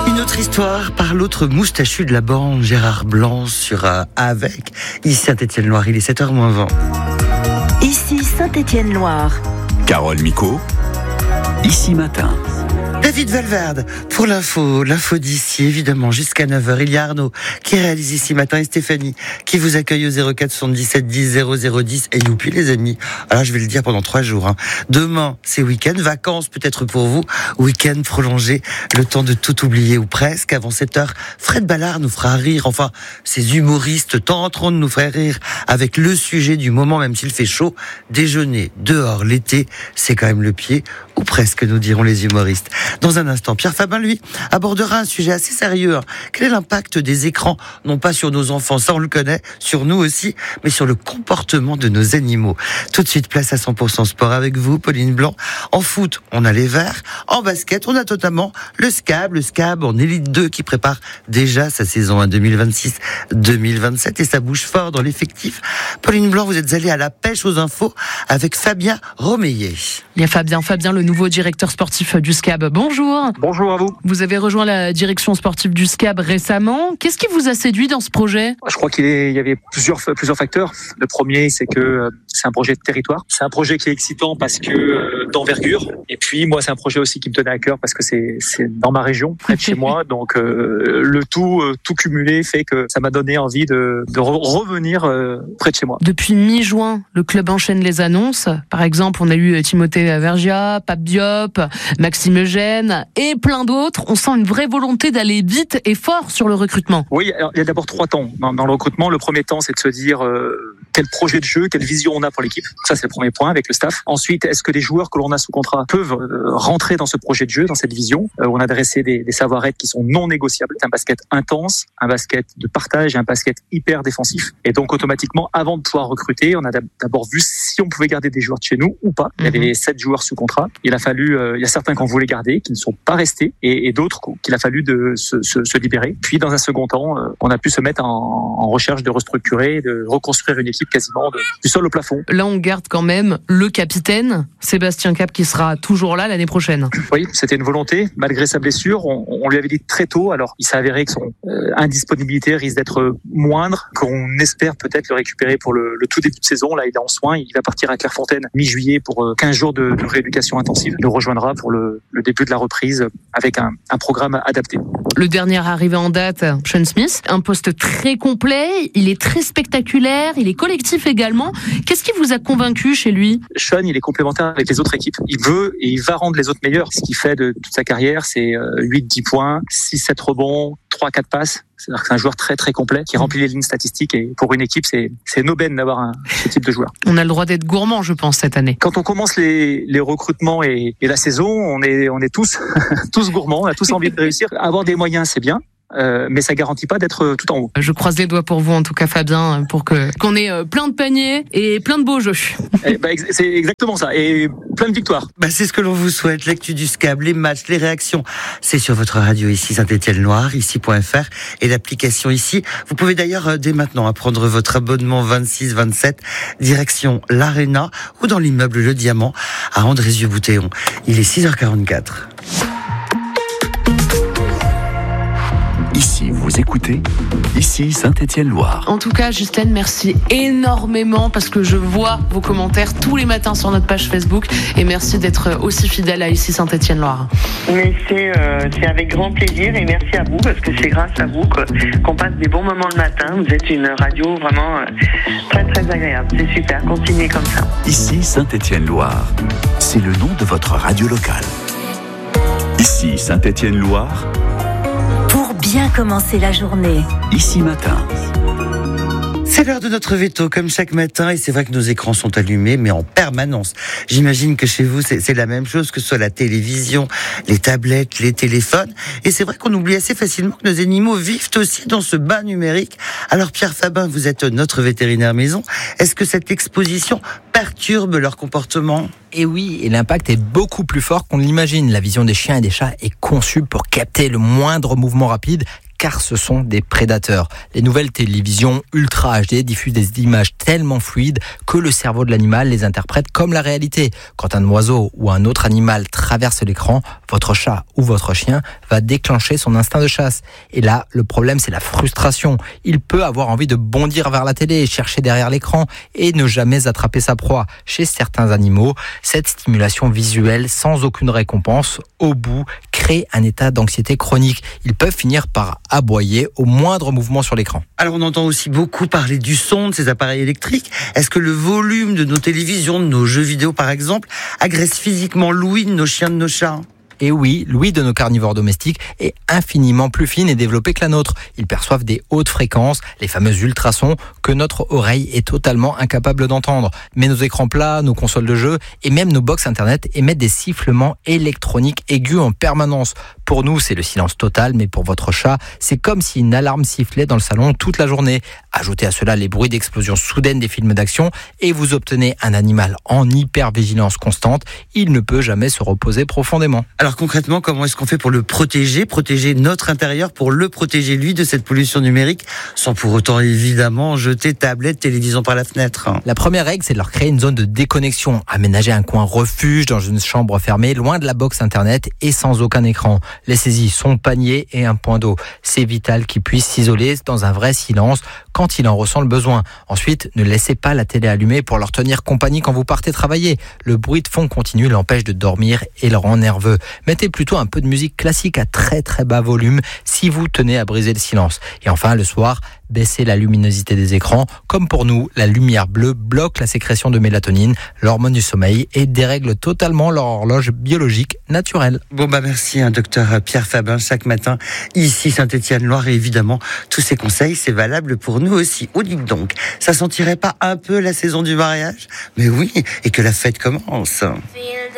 Une autre histoire par l'autre moustachu de la bande, Gérard Blanc sur Avec. Ici Saint-Étienne-Loire, il est 7h-20. Ici Saint-Étienne-Loire. Carole Micot, Ici Matin. David Valverde pour l'info d'ici, évidemment, jusqu'à 9h. Il y a Arnaud qui réalise Ici Matin et Stéphanie qui vous accueille au 04 77 10 00 10. Et youpi les amis, alors je vais le dire pendant 3 jours. Demain, c'est week-end, vacances peut-être pour vous, week-end prolongé, le temps de tout oublier ou presque. Avant 7h, Fred Ballard nous fera rire, enfin, ces humoristes tenteront de nous faire rire avec le sujet du moment, même s'il fait chaud. Déjeuner dehors l'été, c'est quand même le pied, ou presque, nous diront les humoristes. Dans un instant, Pierre Fabin, lui, abordera un sujet assez sérieux. Quel est l'impact des écrans, non pas sur nos enfants, ça on le connaît, sur nous aussi, mais sur le comportement de nos animaux. Tout de suite, place à 100% sport avec vous, Pauline Blanc. En foot, on a les Verts. En basket, on a notamment le SCAB en Élite 2 qui prépare déjà sa saison 2026-2027 et ça bouge fort dans l'effectif. Pauline Blanc, vous êtes allée à la pêche aux infos avec Fabien Romeillet. Il y a Fabien, le nouveau directeur sportif du SCAB. Bonjour. Bonjour à vous. Vous avez rejoint la direction sportive du SCAB récemment. Qu'est-ce qui vous a séduit dans ce projet ? Je crois qu'il y avait plusieurs facteurs. Le premier, c'est que c'est un projet de territoire. C'est un projet qui est excitant parce que d'envergure. Et puis moi, c'est un projet aussi qui me tenait à cœur parce que c'est dans ma région, près de chez moi. Donc le tout cumulé fait que ça m'a donné envie de revenir près de chez moi. Depuis mi-juin, le club enchaîne les annonces. Par exemple, on a eu Timothée Vergia, Pape Diop, Maxime Eugène et plein d'autres. On sent une vraie volonté d'aller vite et fort sur le recrutement. Oui, alors, il y a d'abord 3 temps dans le recrutement. Le premier temps, c'est de se dire quel projet de jeu, quelle vision on a pour l'équipe. Ça, c'est le premier point avec le staff. Ensuite, est-ce que les joueurs que l'on a sous contrat peuvent rentrer dans ce projet de jeu, dans cette vision ? On a dressé des savoir-être qui sont non négociables. C'est un basket intense, un basket de partage et un basket hyper défensif. Et donc, automatiquement, avant de pouvoir recruter, on a d'abord vu si on pouvait garder des joueurs de chez nous ou pas. Il y avait 7 joueurs sous contrat. Il y a certains qu'on voulait garder, qui ne sont pas restés, et d'autres qu'il a fallu de se libérer. Puis, dans un second temps, on a pu se mettre en recherche de restructurer, de reconstruire une équipe quasiment du sol au plafond. Là, on garde quand même le capitaine, Sébastien Cap, qui sera toujours là l'année prochaine. Oui, c'était une volonté. Malgré sa blessure, on lui avait dit très tôt. Alors, il s'est avéré que son indisponibilité risque d'être moindre, qu'on espère peut-être le récupérer pour le tout début de saison. Là, il est en soins. Il va partir à Clairefontaine mi-juillet pour 15 jours de rééducation intensive. Il nous rejoindra pour le début de la reprise avec un programme adapté. Le dernier arrivé en date, Sean Smith, un poste très complet, il est très spectaculaire, il est collectif également. Qu'est-ce qui vous a convaincu chez lui ? Sean, il est complémentaire avec les autres équipes. Il veut et il va rendre les autres meilleurs. Ce qu'il fait de toute sa carrière, c'est 8-10 points, 6-7 rebonds, 3-4 passes. C'est-à-dire que c'est un joueur très très complet qui remplit les lignes statistiques et pour une équipe, c'est une aubaine d'avoir ce type de joueur. On a le droit d'être gourmand, je pense, cette année. Quand on commence les recrutements et la saison, on est tous gourmands, on a tous envie de réussir. Avoir des moyens, c'est bien. Mais ça garantit pas d'être tout en haut. Je croise les doigts pour vous, en tout cas, Fabien, pour qu'on ait plein de paniers et plein de beaux jeux. C'est exactement ça, et plein de victoires. C'est ce que l'on vous souhaite. L'actu du SCAB, les matchs, les réactions, c'est sur votre radio ici Saint-Étienne-Loire, ici.fr et l'application ici. Vous pouvez d'ailleurs dès maintenant prendre votre abonnement 26-27 direction l'Arena ou dans l'immeuble Le Diamant à Andrézieux-Boutéon. Il est 6h44. Ici, vous écoutez, Ici Saint-Étienne-Loire. En tout cas, Justine, merci énormément parce que je vois vos commentaires tous les matins sur notre page Facebook et merci d'être aussi fidèle à Ici Saint-Étienne-Loire. Mais c'est avec grand plaisir et merci à vous parce que c'est grâce à vous qu'on passe des bons moments le matin. Vous êtes une radio vraiment très très agréable. C'est super, continuez comme ça. Ici Saint-Étienne-Loire, c'est le nom de votre radio locale. Ici Saint-Étienne-Loire, Pour bien commencer la journée. Ici Matin. C'est l'heure de notre veto, comme chaque matin, et c'est vrai que nos écrans sont allumés, mais en permanence. J'imagine que chez vous, c'est la même chose, que ce soit la télévision, les tablettes, les téléphones. Et c'est vrai qu'on oublie assez facilement que nos animaux vivent aussi dans ce bain numérique. Alors Pierre Fabin, vous êtes notre vétérinaire maison. Est-ce que cette exposition perturbe leur comportement ? Et oui, et l'impact est beaucoup plus fort qu'on l'imagine. La vision des chiens et des chats est conçue pour capter le moindre mouvement rapide, car ce sont des prédateurs. Les nouvelles télévisions Ultra HD diffusent des images tellement fluides que le cerveau de l'animal les interprète comme la réalité. Quand un oiseau ou un autre animal traverse l'écran, votre chat ou votre chien va déclencher son instinct de chasse. Et là, le problème, c'est la frustration. Il peut avoir envie de bondir vers la télé, chercher derrière l'écran et ne jamais attraper sa proie. Chez certains animaux, cette stimulation visuelle sans aucune récompense, au bout, crée un état d'anxiété chronique. Ils peuvent finir par aboyer au moindre mouvement sur l'écran. Alors on entend aussi beaucoup parler du son de ces appareils électriques. Est-ce que le volume de nos télévisions, de nos jeux vidéo par exemple, agresse physiquement l'ouïe de nos chiens, de nos chats ? Et oui, l'ouïe de nos carnivores domestiques est infiniment plus fine et développée que la nôtre. Ils perçoivent des hautes fréquences, les fameux ultrasons, que notre oreille est totalement incapable d'entendre. Mais nos écrans plats, nos consoles de jeux et même nos box internet émettent des sifflements électroniques aigus en permanence. Pour nous, c'est le silence total, mais pour votre chat, c'est comme si une alarme sifflait dans le salon toute la journée. Ajoutez à cela les bruits d'explosion soudaine des films d'action et vous obtenez un animal en hypervigilance constante. Il ne peut jamais se reposer profondément. Alors concrètement, comment est-ce qu'on fait pour le protéger notre intérieur, pour le protéger lui de cette pollution numérique, sans pour autant évidemment jeter tablette, télévision par la fenêtre? La première règle, c'est de leur créer une zone de déconnexion, aménager un coin refuge dans une chambre fermée, loin de la box internet et sans aucun écran. Laissez-y son panier et un point d'eau. C'est vital qu'ils puissent s'isoler dans un vrai silence quand il en ressent le besoin. Ensuite, ne laissez pas la télé allumée pour leur tenir compagnie quand vous partez travailler. Le bruit de fond continu l'empêche de dormir et le rend nerveux. Mettez plutôt un peu de musique classique à très très bas volume si vous tenez à briser le silence. Et enfin, le soir, baissez la luminosité des écrans. Comme pour nous, la lumière bleue bloque la sécrétion de mélatonine, l'hormone du sommeil, et dérègle totalement leur horloge biologique naturelle. Bon merci, docteur Pierre Fabin, chaque matin, ici Saint-Étienne-Loire, et évidemment, tous ces conseils, c'est valable pour nous aussi. Oh, dites donc, ça sentirait pas un peu la saison du mariage? Mais oui, et que la fête commence.